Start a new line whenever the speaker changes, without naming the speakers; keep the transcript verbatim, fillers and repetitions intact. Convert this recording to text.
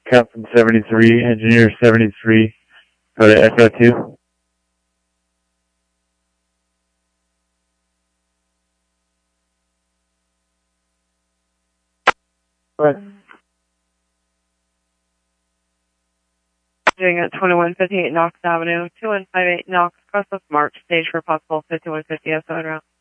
Captain seventy-three, Engineer seventy-three, go to Echo two.
Right. Doing at twenty-one fifty-eight Knox Avenue, two one five eight Knox, cross of March, stage for possible fifty-one fifty S O en route.